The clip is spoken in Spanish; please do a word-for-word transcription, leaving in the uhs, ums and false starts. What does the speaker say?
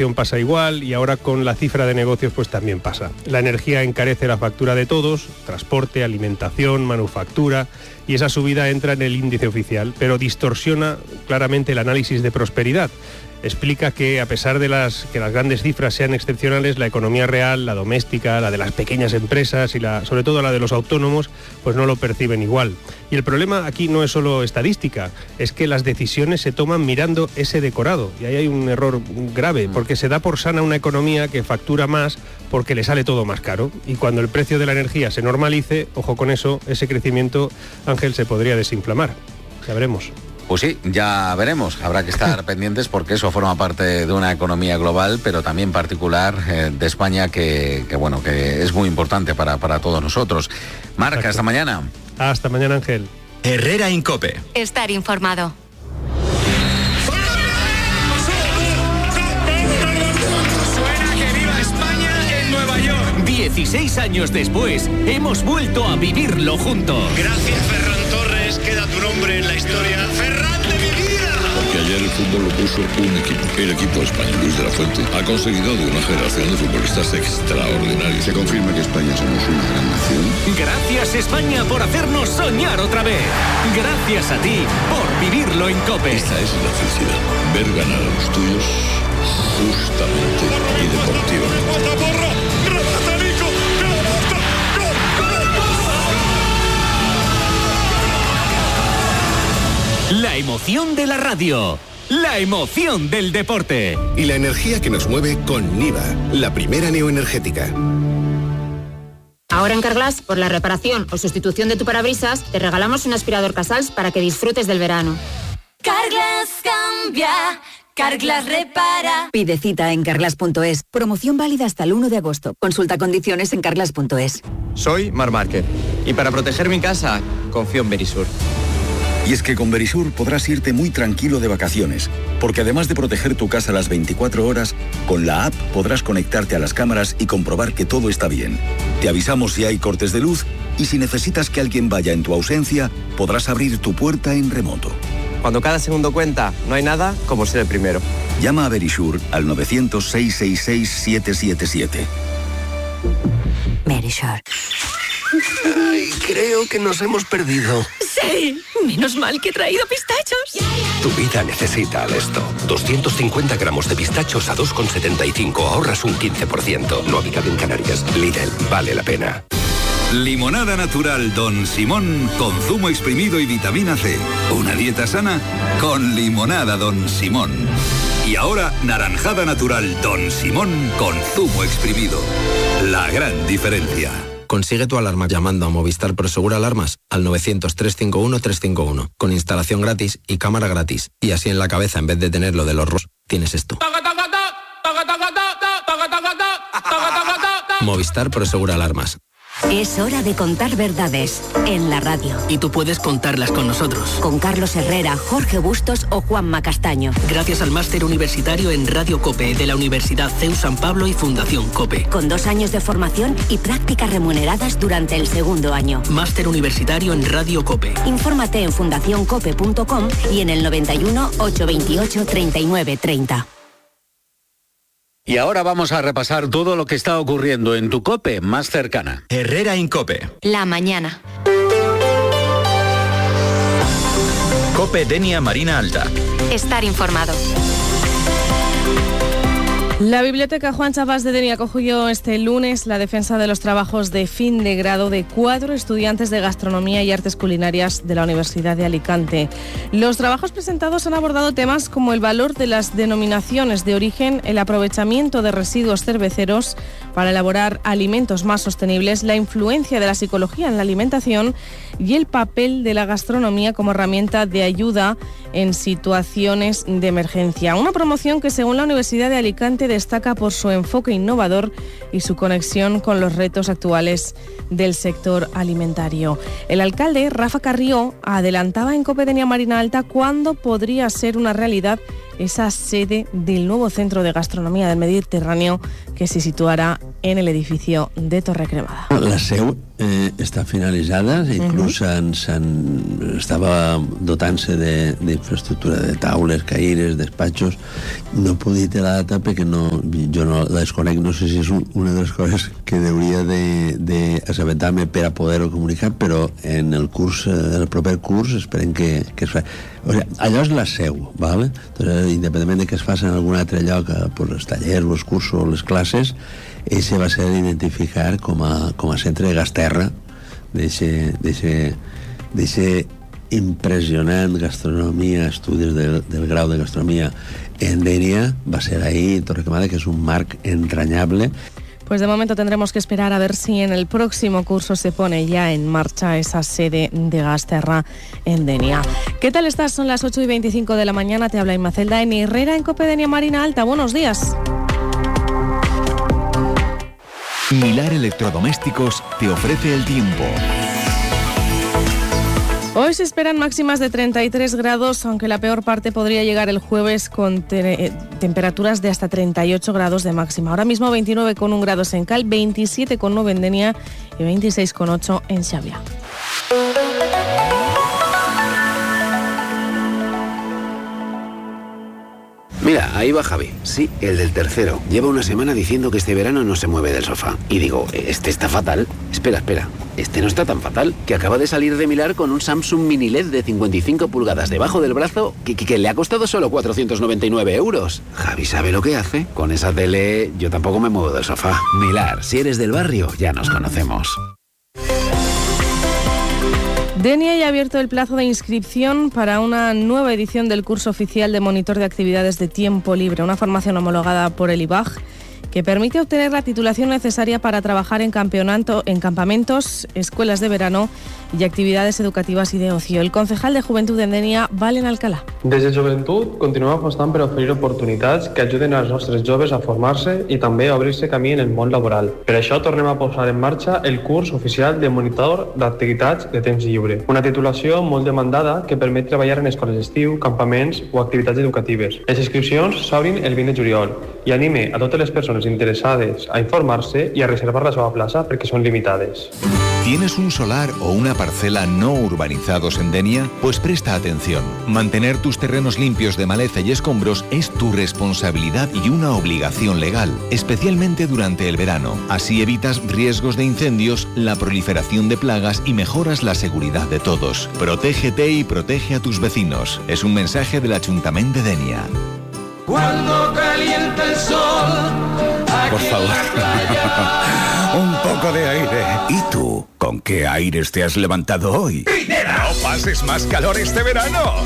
inflación pasa igual y ahora con la cifra de negocios pues también pasa. La energía encarece la factura de todos, transporte, alimentación, manufactura, y esa subida entra en el índice oficial, pero distorsiona claramente el análisis de prosperidad. Explica que a pesar de las, que las grandes cifras sean excepcionales, la economía real, la doméstica, la de las pequeñas empresas y la, sobre todo la de los autónomos, pues no lo perciben igual. Y el problema aquí no es solo estadística, es que las decisiones se toman mirando ese decorado. Y ahí hay un error grave, porque se da por sana una economía que factura más porque le sale todo más caro. Y cuando el precio de la energía se normalice, ojo con eso, ese crecimiento, Ángel, se podría desinflamar. Ya veremos. Pues sí, ya veremos. Habrá que estar pendientes porque eso forma parte de una economía global, pero también particular eh, de España, que, que bueno, que es muy importante para, para todos nosotros. Marca, Exacto. Hasta mañana. Hasta mañana, Ángel. Herrera en COPE. Estar informado. Suena que viva España en Nueva York. dieciséis años después, hemos vuelto a vivirlo juntos. Gracias, Ferran Torres. Queda tu nombre en la historia. ¡Ferran de mi vida! Porque ayer el fútbol lo puso un equipo. El equipo español, Luis de la Fuente, ha conseguido de una generación de futbolistas extraordinarios. Se confirma que España somos una gran nación. Gracias, España, por hacernos soñar otra vez. Gracias a ti por vivirlo en COPE. Esta es la felicidad. Ver ganar a los tuyos justamente y deportivamente. La emoción de la radio, la emoción del deporte. Y la energía que nos mueve con Niva, la primera neoenergética. Ahora en Carglass, por la reparación o sustitución de tu parabrisas, te regalamos un aspirador Casals para que disfrutes del verano. Carglass cambia, Carglass repara. Pide cita en carglass punto es. Promoción válida hasta el uno de agosto. Consulta condiciones en carglass punto es. Soy Mar Márquez y para proteger mi casa, confío en Verisur. Y es que con Verisur podrás irte muy tranquilo de vacaciones, porque además de proteger tu casa las veinticuatro horas, con la app podrás conectarte a las cámaras y comprobar que todo está bien. Te avisamos si hay cortes de luz y si necesitas que alguien vaya en tu ausencia, podrás abrir tu puerta en remoto. Cuando cada segundo cuenta, no hay nada como ser el primero. Llama a Verisur al novecientos, seiscientos sesenta y seis, setecientos setenta y siete. Verisur. Ay, creo que nos hemos perdido. Sí, menos mal que he traído pistachos. Tu vida necesita Alesto. doscientos cincuenta gramos de pistachos a dos con setenta y cinco. Ahorras un quince por ciento. No habitado en Canarias. Lidl, vale la pena. Limonada natural Don Simón con zumo exprimido y vitamina C. Una dieta sana con limonada Don Simón. Y ahora naranjada natural Don Simón con zumo exprimido. La gran diferencia. Consigue tu alarma llamando a Movistar Prosegur Alarmas al novecientos, trescientos cincuenta y uno, trescientos cincuenta y uno, con instalación gratis y cámara gratis. Y así en la cabeza, en vez de tener lo de los ros, tienes esto. Movistar Prosegur Alarmas. Es hora de contar verdades en la radio. Y tú puedes contarlas con nosotros. Con Carlos Herrera, Jorge Bustos o Juanma Castaño. Gracias al máster universitario en Radio COPE de la Universidad C E U San Pablo y Fundación COPE. Con dos años de formación y prácticas remuneradas durante el segundo año. Máster universitario en Radio COPE. Infórmate en fundación cope punto com y en el noventa y uno, ochocientos veintiocho, treinta y nueve treinta. Y ahora vamos a repasar todo lo que está ocurriendo en tu COPE más cercana. Herrera en COPE. La mañana. COPE Denia Marina Alta. Estar informado. La Biblioteca Juan Chavas de Denia acogió este lunes la defensa de los trabajos de fin de grado de cuatro estudiantes de Gastronomía y Artes Culinarias de la Universidad de Alicante. Los trabajos presentados han abordado temas como el valor de las denominaciones de origen, el aprovechamiento de residuos cerveceros para elaborar alimentos más sostenibles, la influencia de la psicología en la alimentación y el papel de la gastronomía como herramienta de ayuda en situaciones de emergencia. Una promoción que, según la Universidad de Alicante, destaca por su enfoque innovador y su conexión con los retos actuales del sector alimentario. El alcalde, Rafa Carrió, adelantaba en COPE Denia Marina Alta cuándo podría ser una realidad esa sede del nuevo Centro de Gastronomía del Mediterráneo que se situará en el edificio de Torrecremada. La seu eh, està finalitzada, inclús uh-huh. s'han, estava dotant-se d'infraestructura de, de taules, caires, despatxos. No puc dir la data perquè no, jo no la desconec, no sé si és un, una de les coses que hauria d'assabentar-me per a poder-ho comunicar, però en el curs, el proper curs esperem que, que es fa. O sigui, allò és la seu, ¿vale? Entonces, independentment de que es faci en algun altre lloc, per els tallers, els cursos, les classes, ese va ser identificar com a, com a centre de Gasterra d'eixe impressionant gastronomia, estudis del, del grau de gastronomia en Dénia, va ser ahí en Torrequemada, que es un marc entrañable. Pues de momento tendremos que esperar a ver si en el próximo curso se pone ya en marcha esa sede de Gasterra en Denia. ¿Qué tal estás? Son las ocho y veinticinco de la mañana, te habla Inmacelda en Herrera, en Cope Denia Marina Alta. Buenos días. Milar Electrodomésticos te ofrece el tiempo. Hoy se esperan máximas de treinta y tres grados, aunque la peor parte podría llegar el jueves con te- temperaturas de hasta treinta y ocho grados de máxima. Ahora mismo veintinueve coma uno grados en Cal, veintisiete coma nueve en Denia y veintiséis coma ocho en Xàbia. Mira, ahí va Javi. Sí, el del tercero. Lleva una semana diciendo que este verano no se mueve del sofá. Y digo, este está fatal. Espera, espera. Este no está tan fatal. Que acaba de salir de Milar con un Samsung Mini L E D de cincuenta y cinco pulgadas debajo del brazo que, que, que le ha costado solo cuatrocientos noventa y nueve euros. Javi sabe lo que hace. Con esa tele yo tampoco me muevo del sofá. Milar, si eres del barrio, ya nos conocemos. Denia ya ha abierto el plazo de inscripción para una nueva edición del curso oficial de monitor de actividades de tiempo libre, una formación homologada por el I B A G que permite obtener la titulación necesaria para trabajar en, campeonato, en campamentos, escuelas de verano y actividades educativas y de ocio. El concejal de Juventud en Denia, Valen Alcalá. Des de Joventut continuem apostant per oferir oportunitats que ajuden als nostres joves a formar-se i també a obrir-se camí en el món laboral. Per això tornem a posar en marxa el curs oficial de monitor d'activitats de temps lliure, una titulació molt demandada que permet treballar en escoles d'estiu, campaments o activitats educatives. Les inscripcions s'obrin el vint de juliol i anime a totes les persones interesades a informarse y a reservar la seva plaza porque son limitadas. ¿Tienes un solar o una parcela no urbanizados en Denia? Pues presta atención. Mantener tus terrenos limpios de maleza y escombros es tu responsabilidad y una obligación legal, especialmente durante el verano. Así evitas riesgos de incendios, la proliferación de plagas y mejoras la seguridad de todos. Protégete y protege a tus vecinos. Es un mensaje del Ayuntamiento de Denia. Cuando calienta el sol, por favor, un poco de aire. ¿Y tú? ¿Con qué aires te has levantado hoy? ¡Primera! ¡No pases más calor este verano!